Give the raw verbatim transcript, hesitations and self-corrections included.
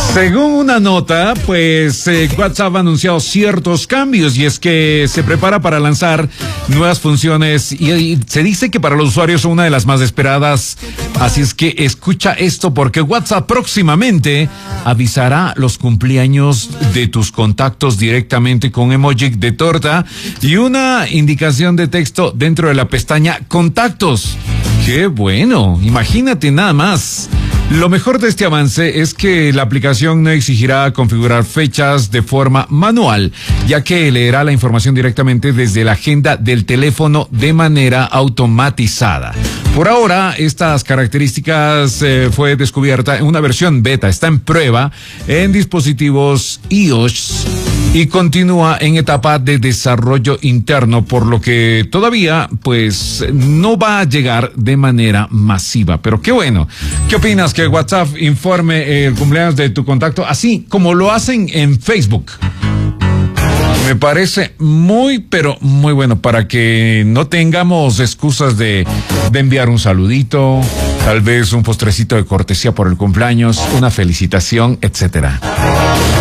Según una nota, pues eh, WhatsApp ha anunciado ciertos cambios y es que se prepara para lanzar nuevas funciones y, y se dice que para los usuarios son una de las más esperadas. Así es que escucha esto porque WhatsApp próximamente avisará los cumpleaños de tus contactos directamente con emoji de torta y una indicación de texto dentro de la pestaña Contactos. ¡Qué bueno! Imagínate nada más. Lo mejor de este avance es que la aplicación no exigirá configurar fechas de forma manual, ya que leerá la información directamente desde la agenda del teléfono de manera automatizada. Por ahora, estas características eh, fue descubierta en una versión beta, está en prueba en dispositivos iOS y continúa en etapa de desarrollo interno, por lo que todavía pues no va a llegar de manera masiva. Pero qué bueno. ¿Qué opinas que WhatsApp informe el cumpleaños de tu contacto así como lo hacen en Facebook? Me parece muy, pero muy bueno para que no tengamos excusas de, de enviar un saludito, tal vez un postrecito de cortesía por el cumpleaños, una felicitación, etcétera.